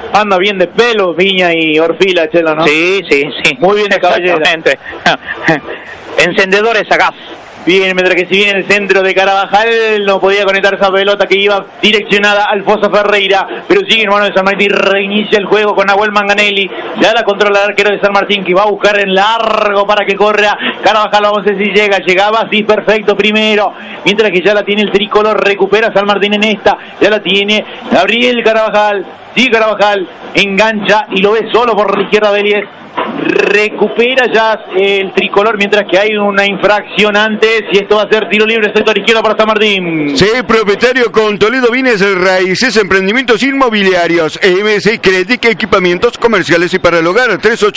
Anda bien de pelo, Viña y Orfila, Chelo, ¿no? Sí. Muy bien de caballera. Exactamente. Encendedores a gas. Bien, mientras que si bien el centro de Carabajal no podía conectar esa pelota que iba direccionada al Fosa Ferreira, pero sigue en mano de San Martín, reinicia el juego con Nahuel Manganelli, ya la controla el arquero de San Martín, que va a buscar en largo para que corra Carabajal. Vamos a ver si llegaba, sí, perfecto, primero, mientras que ya la tiene el tricolor, recupera San Martín en esta, ya la tiene Gabriel Carabajal, sí, Carabajal, engancha y lo ve solo por la izquierda Vélez. Recupera ya el tricolor, mientras que hay una infracción antes, y esto va a ser tiro libre sector izquierdo para San Martín. Sí, propietario con Toledo Bienes Raíces, Emprendimientos Inmobiliarios, EMC Credit, Equipamientos Comerciales y para el hogar,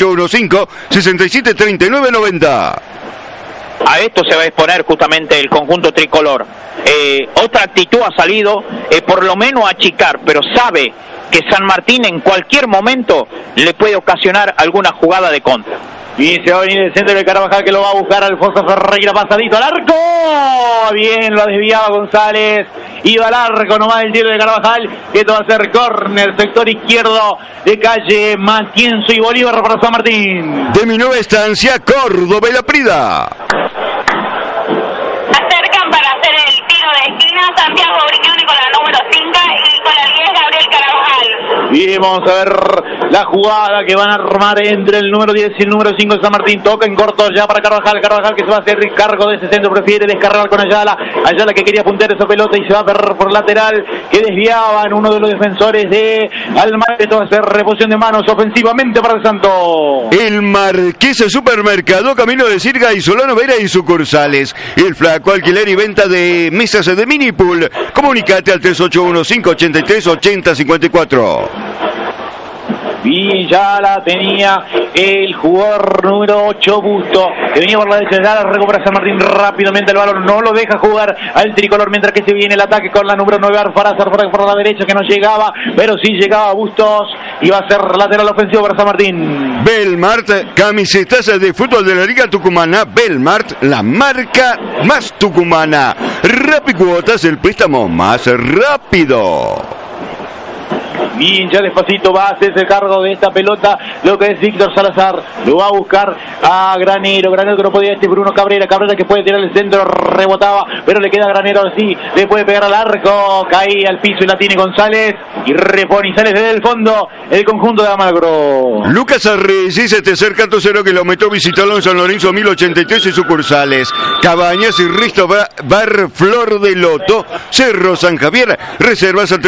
3815-673990. A esto se va a exponer justamente el conjunto tricolor. Otra actitud ha salido, por lo menos a achicar, pero sabe que San Martín en cualquier momento le puede ocasionar alguna jugada de contra. Y se va a venir el centro de Carabajal, que lo va a buscar Alfonso Ferreira, pasadito al arco. Bien, lo desviaba González. Iba al arco nomás el tiro de Carabajal. Esto va a ser córner, sector izquierdo de calle Matienzo y Bolívar para San Martín. De mi nueva estancia, Córdoba y La Prida. Acercan para hacer el tiro de esquina Santiago Brignoni con la número 5 y con la 10 Gabriel Carabajal. Bien, vamos a ver la jugada que van a armar entre el número 10 y el número 5 de San Martín. Toca en corto ya para Carvajal que se va a hacer cargo de ese centro, prefiere descargar con Ayala que quería puntear esa pelota y se va a perder por lateral, que desviaba en uno de los defensores de Almar. Esto va a ser reposición de manos ofensivamente para el Santo. El Marqués Supermercado, camino de Sirga y Solano Vera y sucursales. El flaco, alquiler y venta de mesas de mini pool. Comunicate al 3815-83-8054. Y ya la tenía el jugador número 8, Busto, que venía por la derecha, ya la recupera San Martín rápidamente el balón, no lo deja jugar al tricolor, mientras que se viene el ataque con la número 9, Arfarazar por la derecha, que no llegaba, pero sí llegaba Bustos, y va a ser lateral ofensivo para San Martín. Belmart, camisetas de fútbol de la Liga Tucumana. Belmart, la marca más tucumana. Rapicuotas, el préstamo más rápido. Bien, ya despacito va a hacerse cargo de esta pelota lo que es Víctor Salazar, lo va a buscar a Granero que no podía, Bruno Cabrera que puede tirar el centro, rebotaba, pero le queda a Granero, sí, le puede pegar al arco, cae al piso y la tiene González, y repone y sale desde el fondo el conjunto de Almagro. Lucas Arreyes, tercer canto 0 kilómetro, visítalo en San Lorenzo 1083 y sucursales. Cabañas y Risto Bar Flor de Loto, Cerro San Javier, reservas al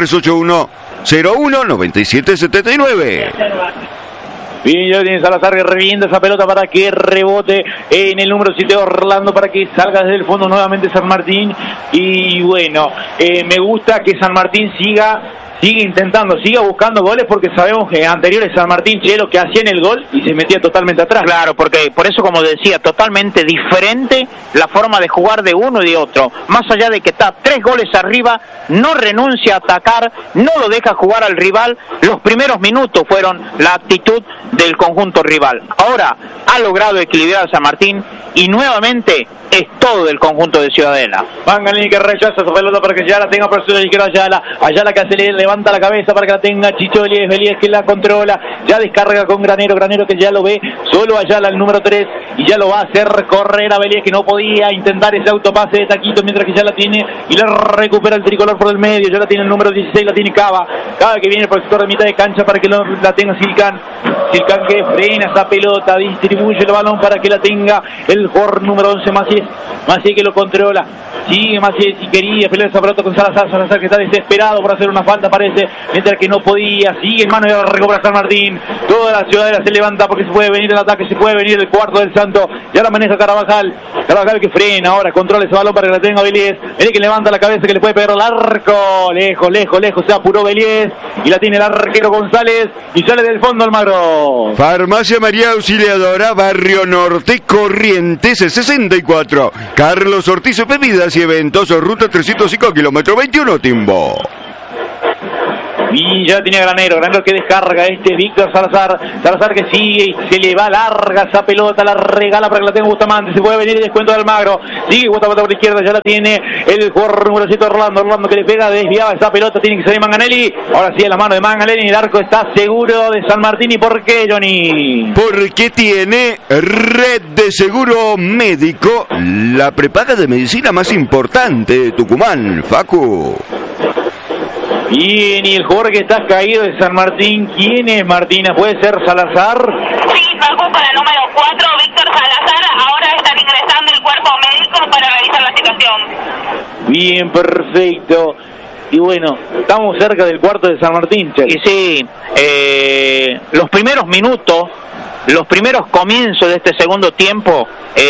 381-01-9779. Bien, ya tiene Salazar que revienta esa pelota para que rebote en el número 7 Orlando, para que salga desde el fondo nuevamente San Martín. Y bueno, me gusta que San Martín siga intentando, siga buscando goles, porque sabemos que anteriores San Martín, Chelo, que hacían el gol y se metía totalmente atrás. Claro, porque por eso, como decía, totalmente diferente la forma de jugar de uno y de otro. Más allá de que está 3 goles arriba, no renuncia a atacar, no lo deja jugar al rival. Los primeros minutos fueron la actitud del conjunto rival. Ahora ha logrado equilibrar a San Martín y nuevamente es todo del conjunto de Ciudadela. Manganelli que rechaza su pelota para que ya la tenga por su izquierda Ayala que se le levanta la cabeza para que la tenga Chicholi, Belíez que la controla, ya descarga con Granero que ya lo ve, solo Ayala el número 3, y ya lo va a hacer correr a Belíez, que no podía intentar ese autopase de taquito, mientras que ya la tiene y la recupera el tricolor por el medio, ya la tiene el número 16, la tiene Cava que viene por el sector de mitad de cancha para que la tenga Silcán que frena esa pelota, distribuye el balón para que la tenga el jugador número 11, Maciés que lo controla, sigue Maciés y quería pelear esa pelota con Salazar que está desesperado por hacer una falta, parece, mientras que no podía, sigue en mano y ahora recupera San Martín, toda la Ciudadela se levanta porque se puede venir el ataque, se puede venir el cuarto del Santo, ya la maneja Carvajal que frena, ahora controla ese balón para que la tenga Belíez, que levanta la cabeza, que le puede pegar al arco, lejos, se apuró Belíez y la tiene el arquero González y sale del fondo Almagro. Farmacia María Auxiliadora, Barrio Norte, Corrientes 64. Carlos Ortiz, bebidas y eventos, ruta 305, kilómetro 21, Timbo. Y ya tiene Granero que descarga, Víctor Salazar que sigue y se le va larga esa pelota, la regala para que la tenga Bustamante, se puede venir el descuento de Almagro, sigue Bustamante por la izquierda, ya la tiene el jugador número 7 Orlando que le pega, desviaba esa pelota, tiene que salir Manganelli, ahora sí en la mano de Manganelli, el arco está seguro de San Martín. ¿Y por qué, Johnny? Porque tiene Red de Seguro Médico, la prepaga de medicina más importante de Tucumán, Facu. Bien, y el jugador que está caído de San Martín, ¿quién es, Martina? ¿Puede ser Salazar? Sí, Paco, para el número 4, Víctor Salazar. Ahora están ingresando el cuerpo médico para revisar la situación. Bien, perfecto. Y bueno, estamos cerca del cuarto de San Martín, che. Y sí, los primeros minutos, los primeros comienzos de este segundo tiempo,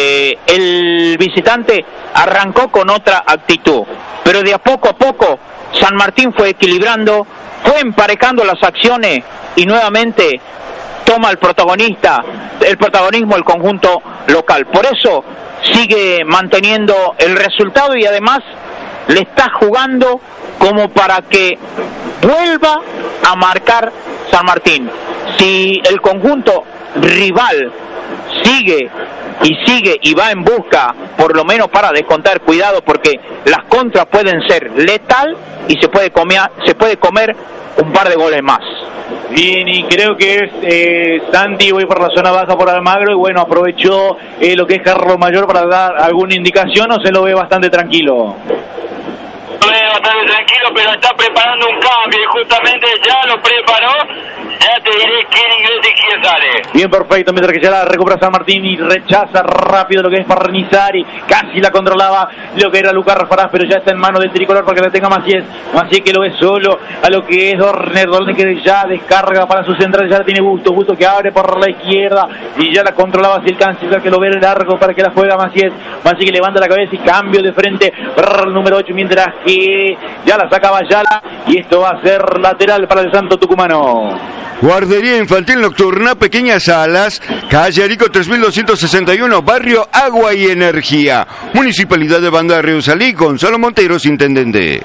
el visitante arrancó con otra actitud, pero de a poco San Martín fue equilibrando, fue emparejando las acciones y nuevamente toma el protagonismo el conjunto local. Por eso sigue manteniendo el resultado y además le está jugando como para que vuelva a marcar San Martín. Si el conjunto rival sigue y va en busca, por lo menos para descontar, cuidado porque las contras pueden ser letal y se puede comer un par de goles más. Bien, y creo que es Santi, voy por la zona baja por Almagro y bueno, aprovechó lo que es Carlos Mayor para dar alguna indicación, o se lo ve bastante tranquilo. Bastante tranquilo, pero está preparando un cambio y justamente ya lo preparó. Ya te diré quién ingresa y quién sale. Bien, perfecto, mientras que ya la recupera San Martín y rechaza rápido lo que es Parnizari, casi la controlaba lo que era Lucas Rafaraz, pero ya está en manos del tricolor para que la tenga Maciés que lo ve solo a lo que es Dorner que ya descarga para su central, ya la tiene Busto que abre por la izquierda y ya la controlaba hacia el canciller que lo ve largo para que la juega Maciés que levanta la cabeza y cambio de frente para el número 8, mientras que ya la sacaba Ayala y esto va a ser lateral para el Santo Tucumano. Guardería Infantil Nocturna, Pequeñas Alas, calle Arico 3261, barrio Agua y Energía, Municipalidad de Banda de Reusalí, Gonzalo Monteros, intendente.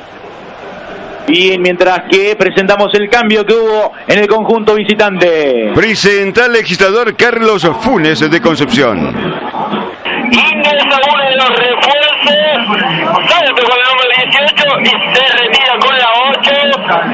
Bien, mientras que presentamos el cambio que hubo en el conjunto visitante. Presenta el legislador Carlos Funes de Concepción. Ingresa uno de los refuerzos, sale con el número 18 y se retira con la 8,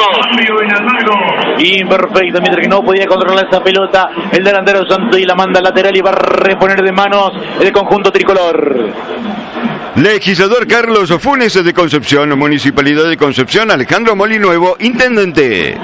Bustos. Bien, perfecto, mientras que no podía controlar esa pelota, el delantero Santos y la manda al lateral y va a reponer de manos el conjunto tricolor. Legislador Carlos Funes de Concepción, Municipalidad de Concepción, Alejandro Molinuevo, intendente.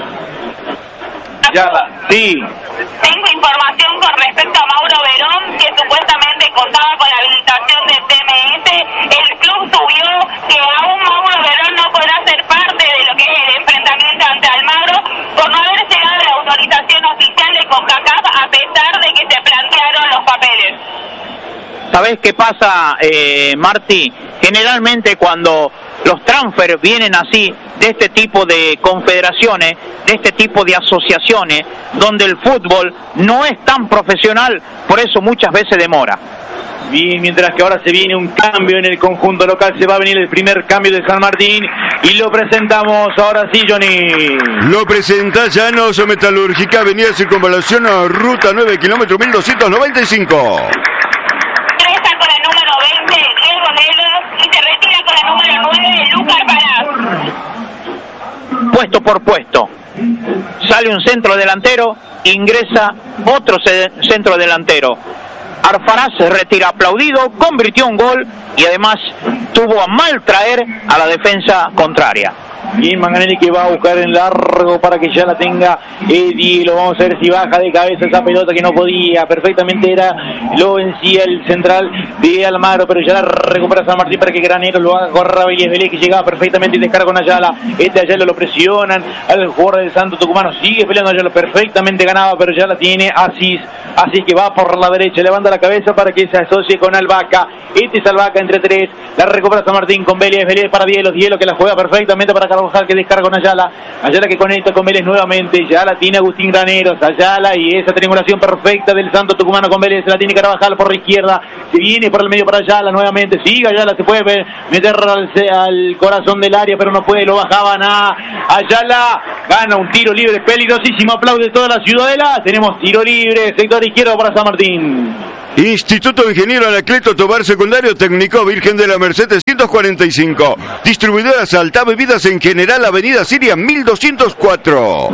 Sí. Tengo información con respecto a Mauro Verón, que supuestamente contaba con la habilitación de TMS. El club subió que aún Mauro Verón no podrá ser parte de lo que es el enfrentamiento ante Almagro por no haber llegado la autorización oficial de CONCACAF a pesar de que se plantearon los papeles. ¿Sabés qué pasa, Marti? Generalmente cuando los transfers vienen así, de este tipo de confederaciones, de este tipo de asociaciones, donde el fútbol no es tan profesional, por eso muchas veces demora. Bien, mientras que ahora se viene un cambio en el conjunto local, se va a venir el primer cambio de San Martín y lo presentamos ahora sí, Johnny. Lo presenta Llanos Metalúrgica, Avenida Circunvalación, ruta 9, kilómetro 1295. Con el número 20, Diego Neves, y se retira con el número 9, Lucas Parás. Puesto por puesto. Sale un centro delantero, ingresa otro centro delantero. Arfaraz se retira aplaudido, convirtió un gol y además tuvo a mal traer a la defensa contraria. Bien, Manganelli que va a buscar en largo para que ya la tenga Eddie. Lo vamos a ver si baja de cabeza esa pelota que no podía. Perfectamente lo vencía el central de Almagro, pero ya la recupera San Martín para que Granero lo haga correr a Vélez que llegaba perfectamente y descarga con Ayala. Ayala lo presionan al jugador del Santo Tucumano. Sigue peleando Ayala, perfectamente ganaba, pero ya la tiene Asís que va por la derecha, levanta la cabeza para que se asocie con Albaca. Es Albaca entre tres. La recupera San Martín con Vélez para Dielo que la juega perfectamente para Carlos Carvajal que descarga con Ayala. Ayala que conecta con Vélez nuevamente. Ya la tiene Agustín Graneros. Ayala y esa triangulación perfecta del Santo Tucumano con Vélez. La tiene Carvajal por la izquierda. Se viene por el medio para Ayala nuevamente. Sigue Ayala, se puede meter al corazón del área, pero no puede. Lo bajaban a Ayala. Gana un tiro libre peligrosísimo. Aplaude toda la ciudadela. Tenemos tiro libre. Sector izquierdo para San Martín. Instituto Ingeniero Anacleto Tobar Secundario Técnico Virgen de la Merced 345. Distribuidora Salta Bebidas en general Avenida Siria 1204.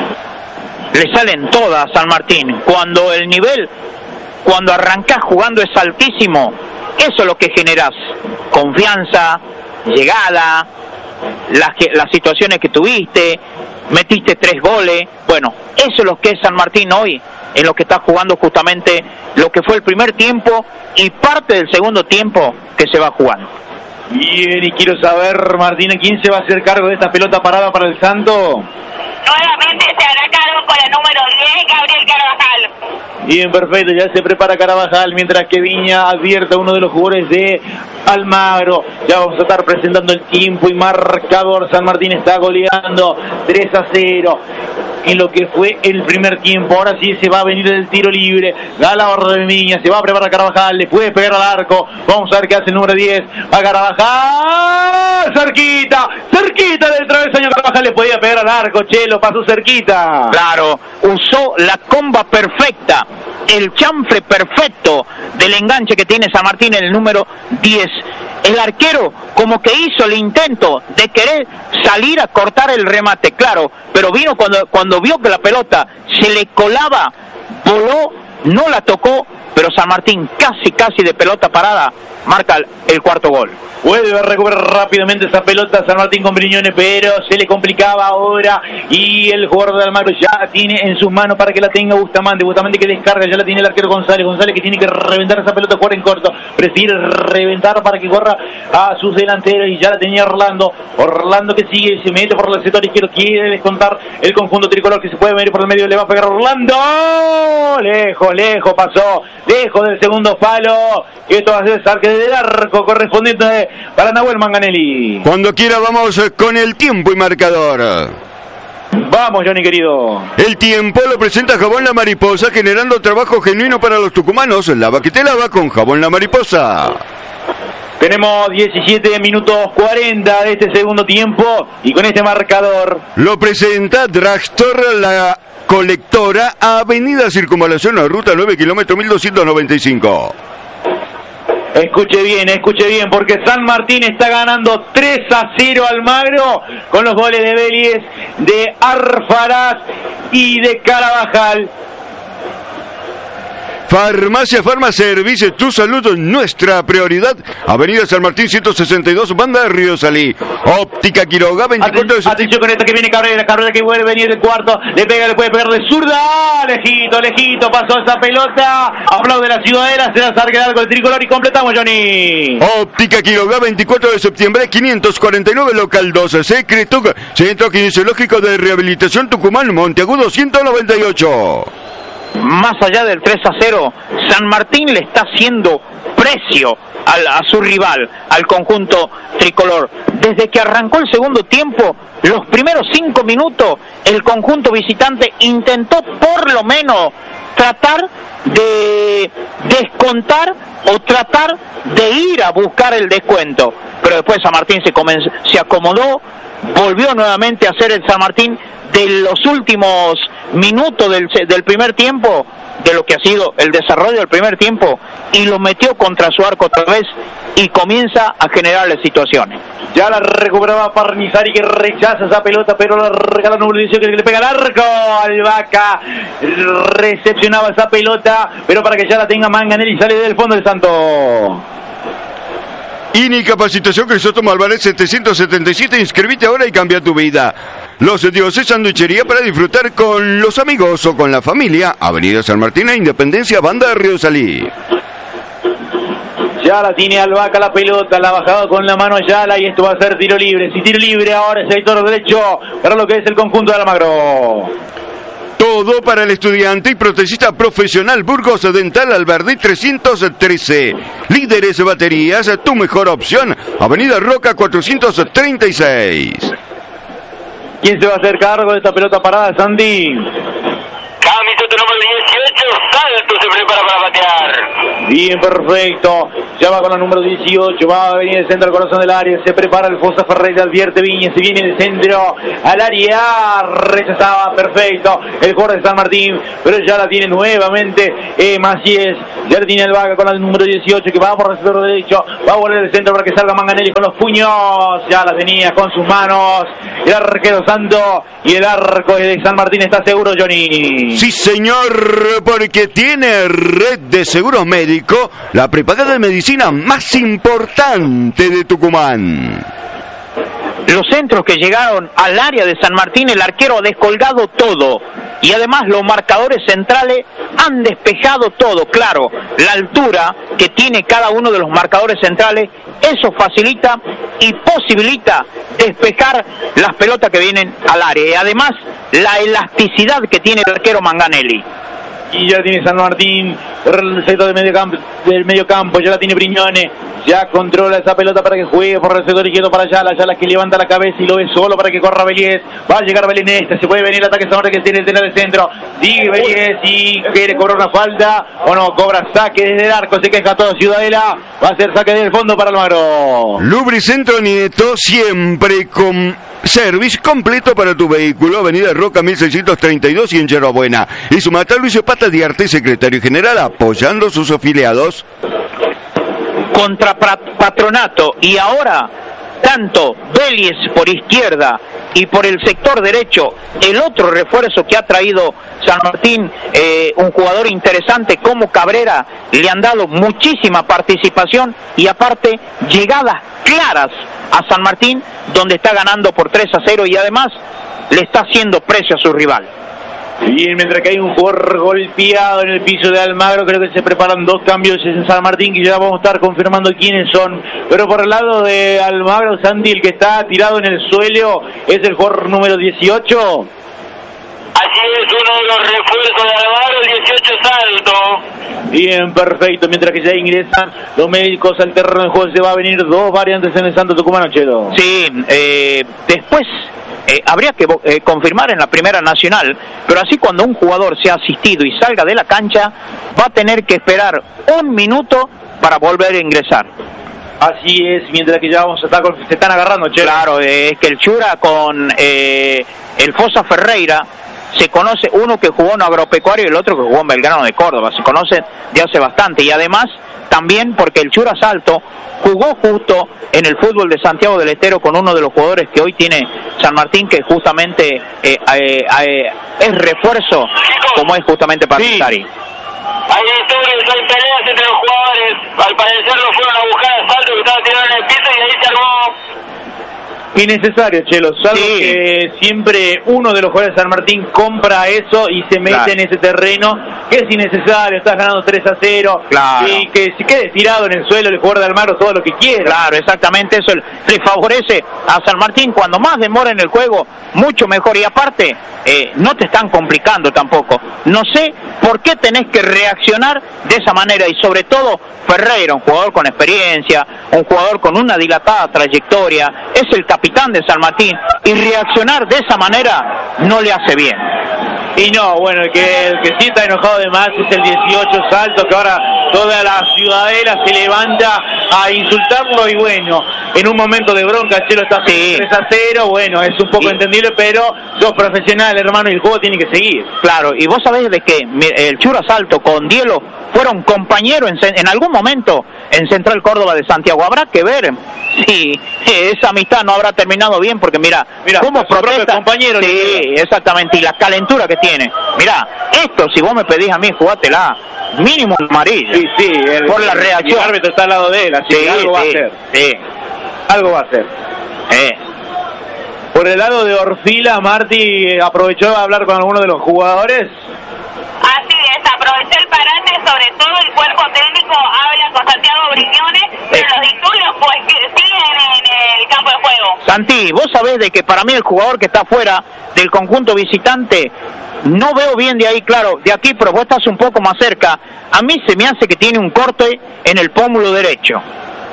Le salen todas a San Martín. Cuando el nivel, cuando arrancás jugando es altísimo, eso es lo que generás. Confianza, llegada, las situaciones que tuviste, metiste 3 goles. Bueno, eso es lo que es San Martín hoy, en lo que está jugando justamente lo que fue el primer tiempo y parte del segundo tiempo que se va jugando. Bien, y quiero saber, Martina, ¿quién se va a hacer cargo de esta pelota parada para el Santo? Nuevamente se hará cargo con el número 10, Gabriel Carvajal. Bien, perfecto, ya se prepara Carvajal, mientras que Viña advierte a uno de los jugadores de Almagro. Ya vamos a estar presentando el tiempo y marcador. San Martín está goleando 3-0 en lo que fue el primer tiempo. Ahora sí se va a venir el tiro libre. Da la orden de Viña, se va a preparar Carvajal, le puede pegar al arco. Vamos a ver qué hace el número 10. Va Carvajal, cerquita del travesaño. Carvajal le podía pegar al arco, Chelo, pasó cerquita. Claro, usó la comba perfecta, el chanfle perfecto del enganche que tiene San Martín en el número 10. El arquero como que hizo el intento de querer salir a cortar el remate, claro, pero vino cuando vio que la pelota se le colaba, voló, no la tocó, pero San Martín casi de pelota parada marca el cuarto gol. Puede recuperar rápidamente esa pelota San Martín con Briñones, pero se le complicaba ahora y el jugador de Almagro ya tiene en sus manos para que la tenga Bustamante que descarga, ya la tiene el arquero González que tiene que reventar esa pelota, jugar en corto, prefiere reventar para que corra a sus delanteros y ya la tenía Orlando que sigue, se mete por el sector izquierdo, quiere descontar el conjunto tricolor que se puede venir por el medio, le va a pegar Orlando, lejos pasó, lejos del segundo palo, y esto va a ser saque del arco correspondiente para Nahuel Manganelli. Cuando quiera vamos con el tiempo y marcador. Vamos, Johnny querido. El tiempo lo presenta Jabón La Mariposa, generando trabajo genuino para los tucumanos. Lava que te lava con Jabón La Mariposa. Tenemos 17 minutos 40 de este segundo tiempo y con este marcador lo presenta Dragstore La Colectora, Avenida Circunvalación, la ruta 9, kilómetro 1295. Escuche bien, porque San Martín está ganando 3-0 Almagro con los goles de Vélez, de Arfaraz y de Carvajal. Farmacia Farmaservice, tu salud, nuestra prioridad. Avenida San Martín 162, Banda de Río Salí. Óptica Quiroga, 24 de septiembre. Atención con esta que viene Cabrera que vuelve a venir del cuarto, le puede pegar de zurda, lejito, pasó esa pelota, aplaude la ciudadela, se la acerca algo el tricolor y completamos, Johnny. Óptica Quiroga, 24 de septiembre, 549, local 12, Secreto, Centro Kinesiológico de Rehabilitación Tucumán, Monteagudo 198. Más allá del 3-0, San Martín le está haciendo precio a su rival, al conjunto tricolor. Desde que arrancó el segundo tiempo, los primeros 5 minutos, el conjunto visitante intentó por lo menos tratar de descontar o tratar de ir a buscar el descuento. Pero después San Martín se acomodó, volvió nuevamente a ser el San Martín de los últimos minutos del primer tiempo, de lo que ha sido el desarrollo del primer tiempo, y lo metió contra su arco otra vez y comienza a generarle situaciones. Ya la recuperaba Parnizari, que rechaza esa pelota, pero la regala Nublicio, que le pega al arco. Albaca recepcionaba esa pelota, pero para que ya la tenga Manganelli, sale del fondo del Santo. Incapacitación Crisóstomo Álvarez 777, inscribite ahora y cambia tu vida. Los Dioses Sanduichería para disfrutar con los amigos o con la familia. Avenida San Martín e Independencia, Banda de Río Salí. Ya la tiene Albaca la pelota, la ha bajado con la mano Ayala y esto va a ser tiro libre. Si tiro libre ahora es sector derecho para lo que es el conjunto de Almagro. Todo para el estudiante y protecista profesional Burgos Dental Alberdi 313. Líderes Baterías, tu mejor opción. Avenida Roca 436. ¿Quién se va a hacer cargo de esta pelota parada, Sandy? Camiseta número 18, Salto se prepara para patear. Bien, perfecto. Ya va con la número 18. Va a venir el centro al corazón del área. Se prepara el Fosa Ferreira. Advierte Viñez. Se viene el centro al área. Rechazaba. Perfecto. El jugador de San Martín. Pero ya la tiene nuevamente Macías. Ya la tiene el Vaca con la número 18. Que va por el receptor derecho. Va a volver el centro para que salga Manganelli con los puños. Ya la tenía con sus manos. El arquero Santo. Y el arco de San Martín está seguro, Johnny. Sí, señor, porque tiene red de seguros médicos, la prepagada de medicina más importante de Tucumán. Los centros que llegaron al área de San Martín, el arquero ha descolgado todo. Y además los marcadores centrales han despejado todo. Claro, la altura que tiene cada uno de los marcadores centrales, eso facilita y posibilita despejar las pelotas que vienen al área. Y además, la elasticidad que tiene el arquero Manganelli. Y ya tiene San Martín, el sector del medio campo, ya la tiene Briñone, ya controla esa pelota para que juegue por el sector izquierdo para Ayala que levanta la cabeza y lo ve solo para que corra Vélez. Va a llegar Vélez, se puede venir el ataque San Martín que tiene el tener del centro. Sigue Vélez y quiere cobrar una falta, o no, cobra saque desde el arco, se queja todo Ciudadela, va a ser saque del fondo para Almagro. Lubricentro Nieto, siempre con servicio completo para tu vehículo. Avenida Roca 1632 y en Yerbabuena. Y su matar Luis Pata de Arte, secretario general, apoyando a sus afiliados. Contra Patronato y ahora tanto Vélez por izquierda y por el sector derecho, el otro refuerzo que ha traído San Martín, un jugador interesante como Cabrera, le han dado muchísima participación y aparte llegadas claras a San Martín, donde está ganando por 3-0 y además le está haciendo precio a su rival. Bien, mientras que hay un jugador golpeado en el piso de Almagro, creo que se preparan dos cambios en San Martín, que ya vamos a estar confirmando quiénes son. Pero por el lado de Almagro, Sandy, el que está tirado en el suelo es el jugador número 18. Así es, uno de los refuerzos de Almagro, el 18 Salto. Bien, perfecto, mientras que ya ingresan los médicos al terreno de juego, se va a venir dos variantes en el Santo Tucumano, Chelo. Sí, después habría que confirmar en la Primera Nacional, pero así cuando un jugador sea asistido y salga de la cancha, va a tener que esperar un minuto para volver a ingresar. Así es, mientras que ya vamos a estar se están agarrando, Chelo. Claro, es que el Chura con el Fosa Ferreira se conoce, uno que jugó en Agropecuario y el otro que jugó en Belgrano de Córdoba, se conoce de hace bastante, y además también porque el Chura Salto jugó justo en el fútbol de Santiago del Estero con uno de los jugadores que hoy tiene San Martín, que justamente es refuerzo, como es justamente Partitari. Sí. Hay disturbios, hay peleas entre los jugadores, al parecer lo fueron a buscar a Salto que estaba tirado en el piso y ahí se armó. Innecesario, Chelo, salvo Sí. que siempre uno de los jugadores de San Martín compra eso y se mete en ese terreno, que es innecesario, estás ganando 3-0, Claro. y que se quede tirado en el suelo el jugador de Almagro todo lo que quiera. Claro, exactamente eso le favorece a San Martín. Cuando más demora en el juego, mucho mejor. Y aparte, no te están complicando tampoco. No sé por qué tenés que reaccionar de esa manera. Y sobre todo, Ferreira, un jugador con experiencia, un jugador con una dilatada trayectoria, es el capitán de San Martín. Y reaccionar de esa manera no le hace bien. Y no, bueno, el que sí está enojado de más es el 18 Salto, que ahora toda la ciudadela se levanta a insultarlo y bueno, en un momento de bronca, Chelo está 3-0, bueno, es un poco entendible, pero sos profesional, hermano, y el juego tiene que seguir. Claro, y vos sabés de que el Chura Salto con Dielo fueron compañeros en algún momento en Central Córdoba de Santiago. Habrá que ver si esa amistad no habrá terminado bien, porque mira cómo protesta. Compañero, sí, exactamente, y la calentura que tiene. Mira, esto si vos me pedís a mí, jugátela, mínimo amarillo. Sí, por la reacción. El árbitro está al lado de él, así que algo va a hacer. Sí. Algo va a hacer. Por el lado de Orfila, Marti aprovechó de hablar con alguno de los jugadores. Así es, aprovechó el parate, sobre todo el cuerpo técnico habla con Santiago Briñone, pero los disturbios pues que siguen en el campo de juego. Santi, vos sabés de que para mí el jugador que está fuera del conjunto visitante, no veo bien de ahí, claro, de aquí, pero vos estás un poco más cerca, a mí se me hace que tiene un corte en el pómulo derecho.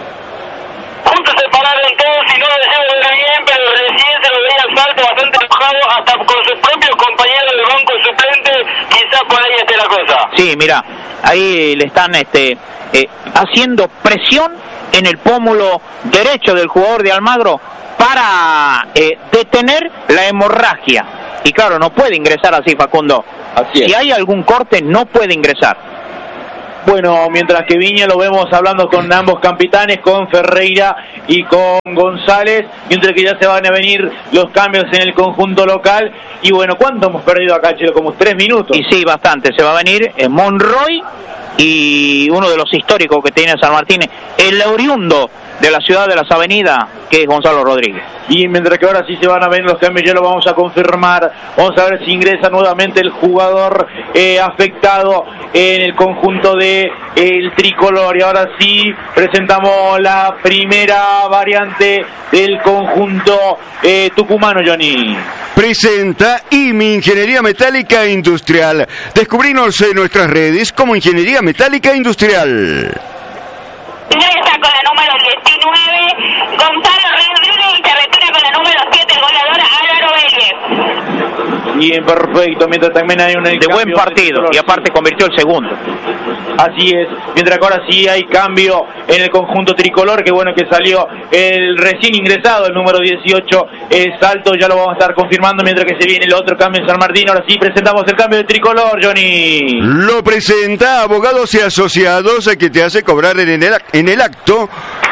Juntos se pararon todos y no lo dejamos ver bien, pero recién se lo veía al Salto bastante enojado hasta con sus propios compañeros del banco suplente, quizás por ahí esté la cosa. Sí, mira, ahí le están haciendo presión en el pómulo derecho del jugador de Almagro para detener la hemorragia. Y claro, no puede ingresar así, Facundo. Así es. Si hay algún corte, no puede ingresar. Bueno, mientras que Viña lo vemos hablando con ambos capitanes, con Ferreira y con González, mientras que ya se van a venir los cambios en el conjunto local. Y bueno, ¿cuánto hemos perdido acá, Chelo? Como 3 minutos. Y sí, bastante. Se va a venir Monroy y uno de los históricos que tiene San Martín, el oriundo de la ciudad de las avenidas, que es Gonzalo Rodríguez. Y mientras que ahora sí se van a ver los cambios, ya lo vamos a confirmar. Vamos a ver si ingresa nuevamente el jugador afectado en el conjunto de el tricolor. Y ahora sí presentamos la primera variante del conjunto tucumano, Johnny. Presenta IMI, Ingeniería Metálica Industrial. Descubrinos en nuestras redes como Ingeniería Metálica Industrial. Ingresa con la número 19, Gonzalo Rodríguez, y se retira con la número 7, el goleador Álvaro Vélez. Bien, perfecto. Mientras también hay un de buen partido, y aparte convirtió el segundo. Así es. Mientras que ahora sí hay cambio en el conjunto tricolor. Que bueno que salió el recién ingresado, el número 18, Salto. Ya lo vamos a estar confirmando mientras que se viene el otro cambio en San Martín. Ahora sí presentamos el cambio de tricolor, Johnny. Lo presenta Abogados y Asociados, que te hace cobrar en el acto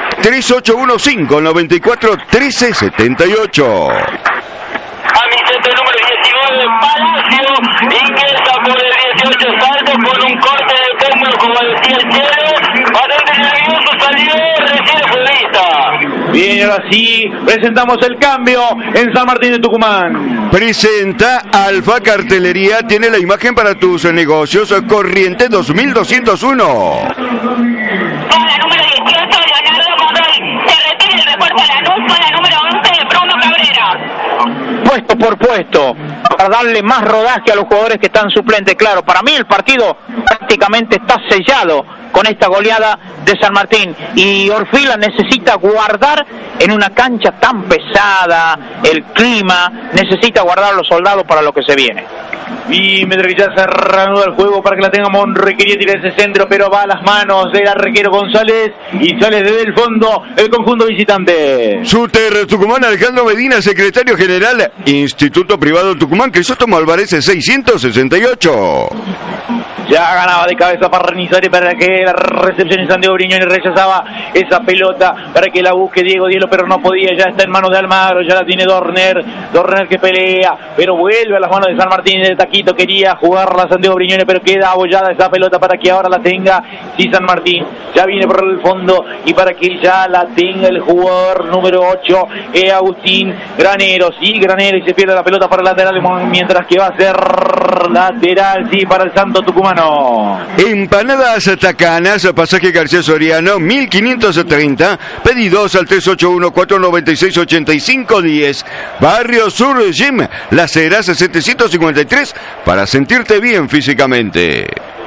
3815-94-1378. Camiseta número 19, Palacio, ingresa por el 18, Salto, con un corte de pómulo, como decía el Chelo, bastante nervioso, salió, recién futbolista. Bien, ahora sí presentamos el cambio en San Martín de Tucumán. Presenta Alfa Cartelería, tiene la imagen para tus negocios, Corriente 2201. Con la número 18, Leonardo Godoy, se retira el refuerzo a Lanús con la número 11, Bruno Cabrera. Puesto por puesto, para darle más rodaje a los jugadores que están suplentes. Claro, para mí el partido prácticamente está sellado con esta goleada de San Martín, y Orfila necesita guardar en una cancha tan pesada, el clima, necesita guardar a los soldados para lo que se viene. Y mientras que ya se reanuda el juego para que la tenga Monroy, quería tirar ese centro, pero va a las manos del arquero González y sale desde el fondo el conjunto visitante. Shooter Tucumán, Alejandro Medina, secretario general, Instituto Privado Tucumán, Crisóstomo Álvarez 668. Ya ganaba de cabeza para Ranizari, para que la recepción en Santiago Briñoni rechazaba esa pelota para que la busque Diego Dielo, pero no podía. Ya está en manos de Almagro, ya la tiene Dorner que pelea, pero vuelve a las manos de San Martín. De taquito quería jugarla Santiago Briñoni, pero queda abollada esa pelota para que ahora la tenga San Martín. Ya viene por el fondo y para que ya la tenga el jugador número 8, Agustín Granero. Sí, Granero, y se pierde la pelota para el lateral, mientras que va a ser lateral, sí, para el Santo Tucumano. Empanadas Tacanas, pasaje García Soriano, 1530, pedidos al 381-496-8510, Barrio Sur Gym, Las Heras 753, para sentirte bien físicamente.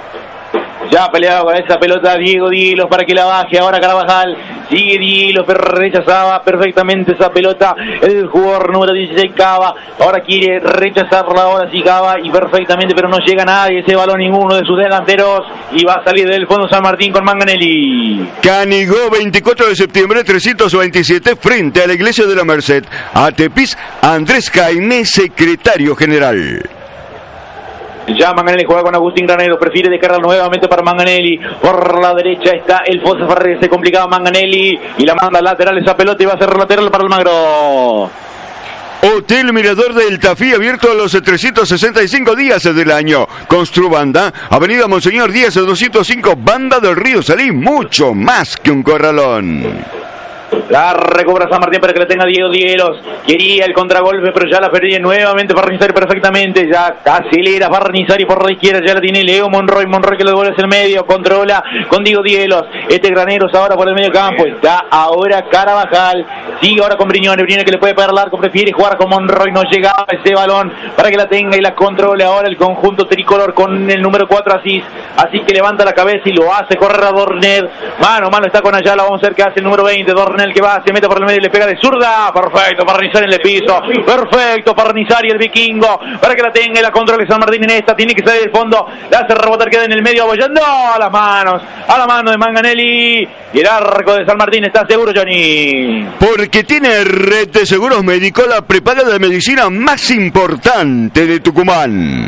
Ya peleaba con esa pelota Diego Dielos para que la baje. Ahora Carvajal, sigue Dielos, pero rechazaba perfectamente esa pelota el jugador número 16, Cava. Ahora quiere rechazarla, ahora sí Cava, y perfectamente, pero no llega nadie ese balón, ninguno de sus delanteros, y va a salir del fondo San Martín con Manganelli. Canigó, 24 de septiembre 327, frente a la iglesia de la Merced. Atepis, Andrés Jaime, secretario general. Ya Manganelli juega con Agustín Granero, prefiere descargar nuevamente para Manganelli. Por la derecha está el Fosa Ferrer, se complicaba Manganelli y la manda lateral esa pelota y va a ser lateral para Almagro. Hotel Mirador del Tafí, abierto a los 365 días del año. Construbanda, Avenida Monseñor Díaz 205, Banda del Río Salí, mucho más que un corralón. La recobra San Martín para que la tenga Diego Dielos. Quería el contragolpe, pero ya la perdía nuevamente Farnizari perfectamente. Ya acelera Farnizari por la izquierda. Ya la tiene Leo Monroy que lo devuelve hacia el medio. Controla con Diego Dielos. Graneros ahora por el medio campo. Está ahora Carvajal. sigue ahora con Briñone que le puede pegar al arco, prefiere jugar con Monroy, no llegaba ese balón para que la tenga y la controle ahora el conjunto tricolor con el número 4 así que levanta la cabeza y lo hace correr a Dornel, mano a mano está con Ayala, vamos a ver qué hace el número 20, Dornel que va, se mete por el medio y le pega de zurda, perfecto, Parnizari en el piso, perfecto, Parnizari el vikingo, para que la tenga y la controle San Martín en esta, tiene que salir del fondo, la hace rebotar, queda en el medio apoyando a la mano de Manganelli y el arco de San Martín está seguro, Johnny. Porque tiene Red de Seguros Médico, la prepaga de medicina más importante de Tucumán.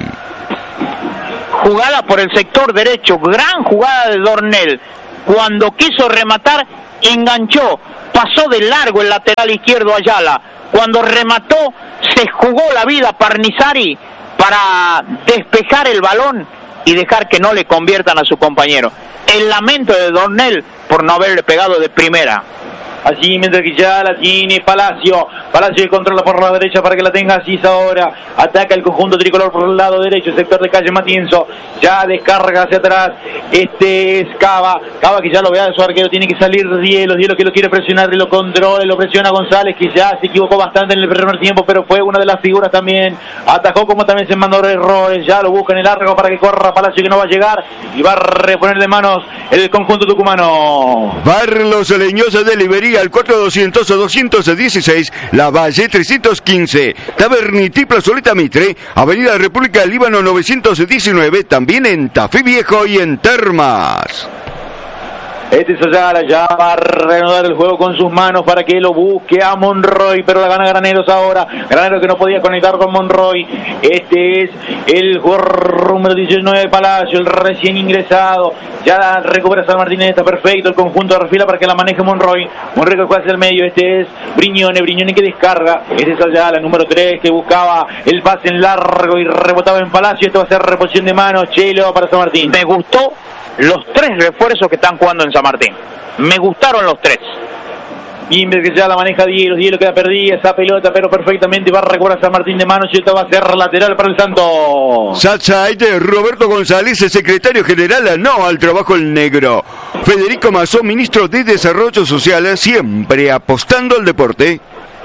Jugada por el sector derecho, gran jugada de Dornel. Cuando quiso rematar, enganchó, pasó de largo el lateral izquierdo Ayala. Cuando remató, se jugó la vida Parnizari para despejar el balón y dejar que no le conviertan a su compañero. El lamento de Dornel por no haberle pegado de primera. Allí mientras que ya la tiene Palacio que controla por la derecha para que la tenga Asís ahora, ataca el conjunto tricolor por el lado derecho, sector de calle Matienzo, ya descarga hacia atrás, este es Cava que ya lo vea de su arquero, tiene que salir Dielo que lo quiere presionar y lo controla, lo presiona González que ya se equivocó bastante en el primer tiempo, pero fue una de las figuras también, atajó como también se mandó errores, ya lo busca en el arco para que corra Palacio que no va a llegar y va a reponer de manos el conjunto tucumano. Barlos Leñosa de Libería al 4200-216, La Valle 315, Tabernití Plazoleta Mitre, Avenida República del Líbano 919, también en Tafí Viejo y en Termas. Este es Ayala, ya va a reanudar el juego con sus manos para que lo busque a Monroy, pero la gana Graneros ahora, Granero que no podía conectar con Monroy, este es el jugador número 19 de Palacio, el recién ingresado, ya la recupera San Martín, está perfecto, el conjunto de refila para que la maneje Monroy que juega hacia el medio, este es Briñone que descarga, este es Ayala, número 3 que buscaba el pase en largo y rebotaba en Palacio, esto va a ser reposición de manos, Chelo para San Martín. Me gustó los 3 refuerzos que están jugando en San Martín. Me gustaron los 3. Inver que ya la maneja Dielo queda perdida esa pelota, pero perfectamente va a recuperar San Martín de manos y esto va a ser lateral para el Santos. Sachaite, Roberto González, secretario general, no al trabajo el negro. Federico Mazó, ministro de Desarrollo Social, siempre apostando al deporte.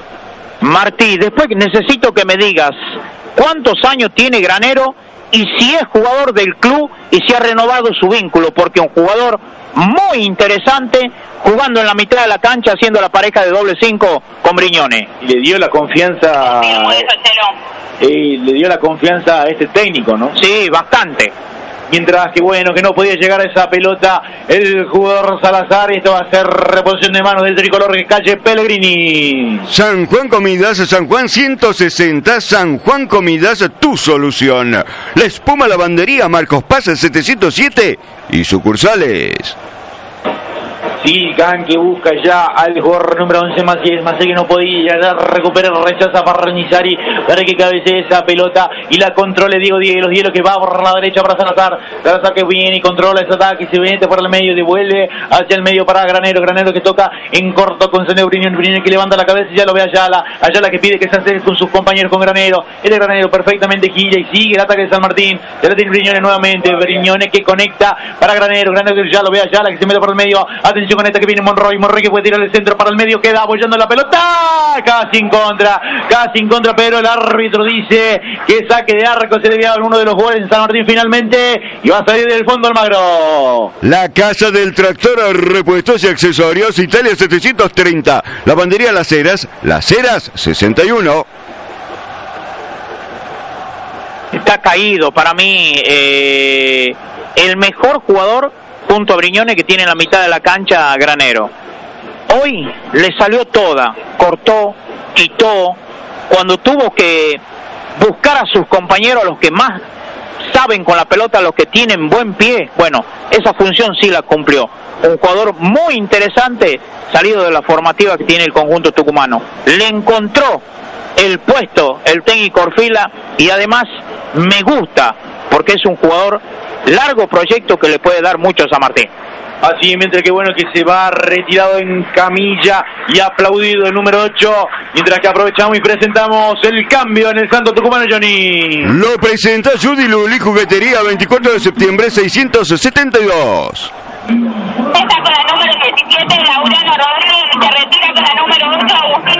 Martí, después necesito que me digas cuántos años tiene Granero y si es jugador del club y si ha renovado su vínculo, porque un jugador muy interesante, jugando en la mitad de la cancha, haciendo la pareja de doble 5 con Briñone. Y le dio la confianza, le dio la confianza a este técnico, ¿no? Sí, bastante. Mientras que bueno, que no podía llegar a esa pelota el jugador Salazar, y esto va a ser reposición de manos del tricolor que calle Pellegrini. San Juan Comidas, San Juan 160, San Juan Comidas, tu solución. La Espuma Lavandería Marcos Paz 707 y sucursales. Sí, Can que busca ya al jugador número 11 Macías que no podía, ya recupera, rechaza Parnizari para que cabecee esa pelota y la controle Diego que va por la derecha para Salazar que viene y controla ese ataque, se mete por el medio, devuelve hacia el medio para Granero que toca en corto con Seneo Briñone que levanta la cabeza y ya lo ve Ayala que pide que se acerque con sus compañeros con Granero, perfectamente gira y sigue el ataque de San Martín, ya la tiene Briñone nuevamente, Briñone que conecta para Granero que ya lo ve Ayala que se mete por el medio, atención con esta que viene Monroy que puede tirar el centro para el medio, queda apoyando la pelota, casi en contra, pero el árbitro dice que saque de arco se debía dar uno de los goles en San Martín finalmente, y va a salir del fondo Almagro. La Casa del Tractor, repuestos y accesorios, Italia 730, Lavandería Las Heras 61. Está caído para mí el mejor jugador junto a Briñone que tiene en la mitad de la cancha Granero. Hoy le salió toda, cortó, quitó, cuando tuvo que buscar a sus compañeros, a los que más saben con la pelota, a los que tienen buen pie, bueno, esa función sí la cumplió. Un jugador muy interesante, salido de la formativa que tiene el conjunto tucumano. Le encontró el puesto el técnico Orfila y además me gusta porque es un jugador largo proyecto que le puede dar mucho a San Martín. Así, mientras que bueno, que se va retirado en camilla y aplaudido el número 8, mientras que aprovechamos y presentamos el cambio en el Santo Tucumano, Johnny. Lo presenta Judy Luli, Juguetería, 24 de septiembre, 672. Está con la número 17, Laurano Rodríguez, se retira con la número 8 a buscar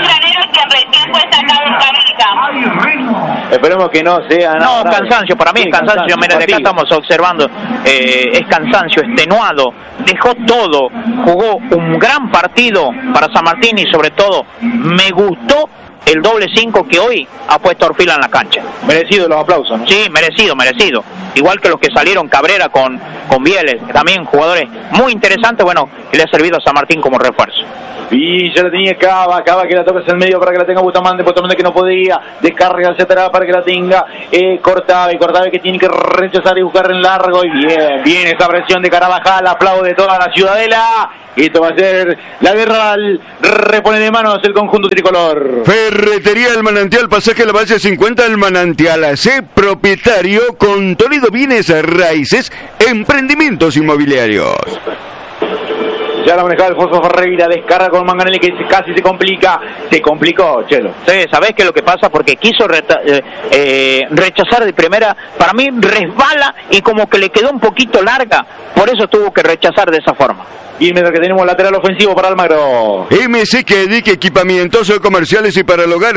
Esperemos que no sea nada. No, cansancio, para mí sí, es cansancio. Mira, de acá estamos observando, es cansancio, extenuado, dejó todo, jugó un gran partido para San Martín y sobre todo me gustó el doble 5 que hoy ha puesto a Orfila en la cancha. Merecido los aplausos, ¿no? Sí, merecido. Igual que los que salieron Cabrera con Bieles, también jugadores muy interesantes, bueno, que le ha servido a San Martín como refuerzo. Y ya la tenía Cava que la toca hacia el medio para que la tenga Bustamante que no podía, descarga hacia atrás para que la tenga Cortave que tiene que rechazar y buscar en largo, y bien esa presión de Carabajal, aplaude toda la Ciudadela, y esto va a ser la guerra, repone de manos el conjunto tricolor. Ferretería El Manantial, pasaje a la base 50 El Manantial, sé propietario con Toledo Bienes Raíces, emprendimientos inmobiliarios. Ya la manejaba Alfonso Ferreira, descarga con Manganelli que casi se complicó, Chelo. Sí, ¿sabés qué es lo que pasa? Porque quiso rechazar de primera, para mí resbala y como que le quedó un poquito larga, por eso tuvo que rechazar de esa forma. Y mientras que tenemos lateral ofensivo para Almagro. MC Kedic, equipamientos comerciales y para el hogar,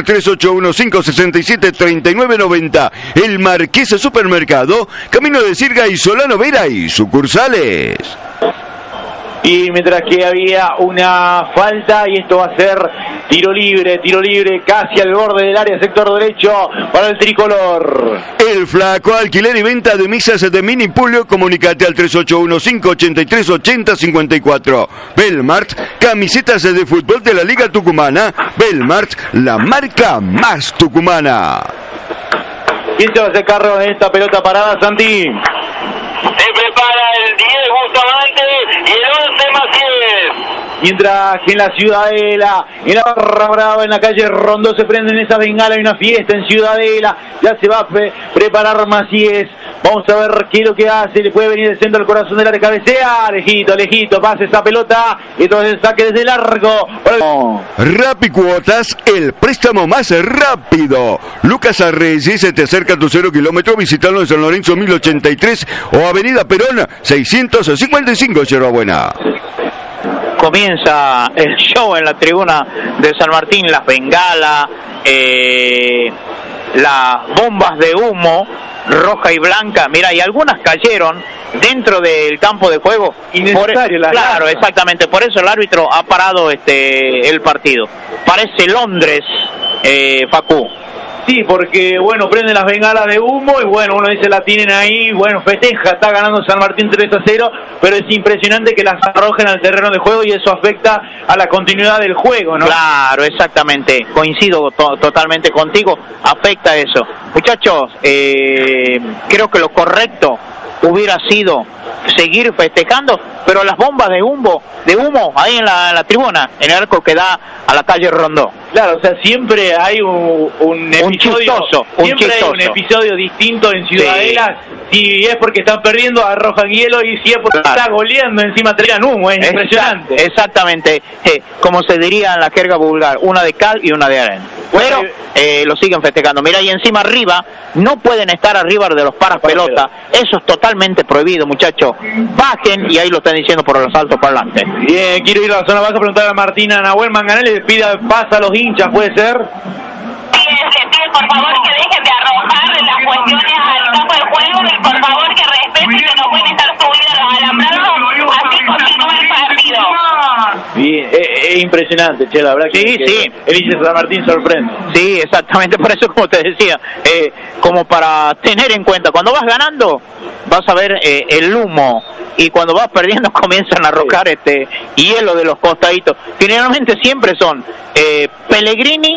381-567-3990. El Marqués Supermercado, Camino de Sirga y Solano Vera y sucursales. Y mientras que había una falta, y esto va a ser tiro libre casi al borde del área, sector derecho para el tricolor. El Flaco, alquiler y venta de mesas de mini pulio, comunicate al 381-583-8054. Belmart, camisetas de fútbol de la Liga Tucumana. Belmart, la marca más tucumana. ¿Quién se va a hacer cargo de esta pelota parada, Santi? Se prepara el 10 Bustamante y el 11 Macías. Mientras que en la Ciudadela, en la Barra Brava, en la calle Rondó se prenden esa bengala, hay una fiesta en Ciudadela, ya se va a preparar Macías. Vamos a ver qué es lo que hace, le puede venir del centro al corazón del área, cabecea, lejito, pasa esa pelota, y entonces saque desde largo. Rapicuotas, el préstamo más rápido. Lucas Arreyes, se te acerca a tu 0 kilómetro, visitalo en San Lorenzo 1083 o Avenida Perón 655, Yerba Buena. Comienza el show en la tribuna de San Martín, las bengalas, las bombas de humo roja y blanca, mira, y algunas cayeron dentro del campo de juego. Innecesario, claro, exactamente, por eso el árbitro ha parado el partido. Parece Londres, Facu. Sí, porque, bueno, prenden las bengalas de humo y, bueno, uno dice, la tienen ahí, bueno, festeja, está ganando San Martín 3-0, pero es impresionante que las arrojen al terreno de juego y eso afecta a la continuidad del juego, ¿no? Claro, exactamente, coincido totalmente contigo, afecta eso. Muchachos, creo que lo correcto hubiera sido seguir festejando, pero las bombas de humo ahí en la tribuna, en el arco que da a la calle Rondó. Claro, o sea, siempre hay un episodio, siempre hay un episodio distinto en Ciudadela. Si es porque están perdiendo, arrojan hielo, y si es porque está goleando, encima tiran humo, es impresionante. Exactamente, como se diría en la jerga vulgar, una de cal y una de arena. Pero lo siguen festejando. Mira, y encima arriba, no pueden estar arriba de los paras pelota. Eso es totalmente prohibido, muchachos. Bajen, y ahí lo están diciendo por los altos parlantes. Bien, quiero ir a la zona baja a preguntar a Martina Nahuel Manganelli, le pida pasa a los hinchas, ¿puede ser? Sí, les pido por favor que dejen de arrojar las cuestiones al campo de juego y por favor que respeten que no pueden estar subidos los alambrados, así continúa el partido. Bien, es impresionante, che, la verdad que sí. El hincha de San Martín sorprende. Sí, exactamente, por eso, como te decía, como para tener en cuenta, cuando vas ganando, vas a ver el humo, y cuando vas perdiendo comienzan a arrojar hielo de los costaditos. Generalmente siempre son Pellegrini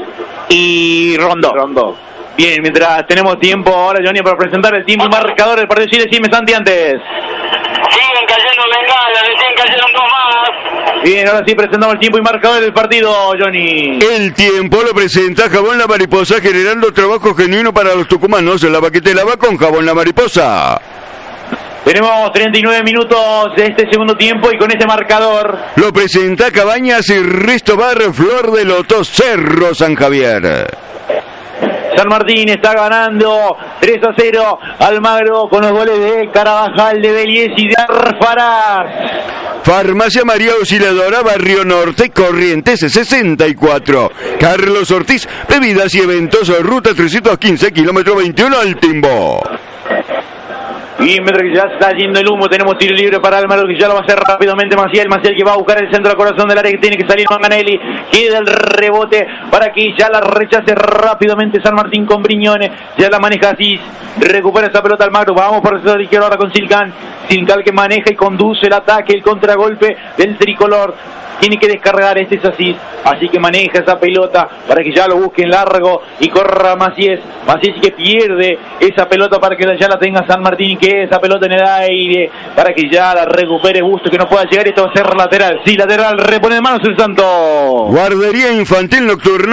y Rondó. Bien, mientras tenemos tiempo ahora, Johnny, para presentar el tiempo y marcador del partido de Chile. Dime, Santi, antes. Siguen cayendo bengalas, siguen cayendo más. Bien, ahora sí presentamos el tiempo y marcador del partido, Johnny. El tiempo lo presenta Jabón La Mariposa, generando trabajo genuino para los tucumanos. La que lava con Jabón La Mariposa. Tenemos 39 minutos de este segundo tiempo y con este marcador lo presenta Cabañas y Resto Bar Flor de Loto, Cerro San Javier. San Martín está ganando 3-0. Almagro con los goles de Carabajal, de Belies y de Arfaraz. Farmacia María Auxiliadora, Barrio Norte, Corrientes 64. Carlos Ortiz, bebidas y eventos, ruta 315, kilómetro 21 al Timbo. Y mientras que ya está yendo el humo, tenemos tiro libre para Almagro, que ya lo va a hacer rápidamente Maciel que va a buscar el centro del corazón del área, que tiene que salir Manganelli, queda el rebote para que ya la rechace rápidamente San Martín con Briñones, ya la maneja Asís, recupera esa pelota Almagro, vamos por el sector izquierdo ahora con Silcan que maneja y conduce el ataque, el contragolpe del tricolor. Tiene que descargar, este es así que maneja esa pelota para que ya lo busque en largo y corra Macías que pierde esa pelota para que ya la tenga San Martín y que esa pelota en el aire para que ya la recupere Busto, que no pueda llegar. Esto va a ser lateral, sí, lateral, repone de manos el Santos. Guardería Infantil Nocturna